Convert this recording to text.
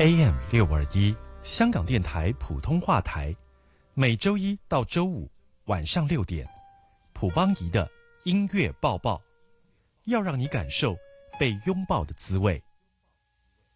AM621香港电台普通话台，每周一到周五晚上6点，普邦仪的音乐抱抱，要让你感受被拥抱的滋味。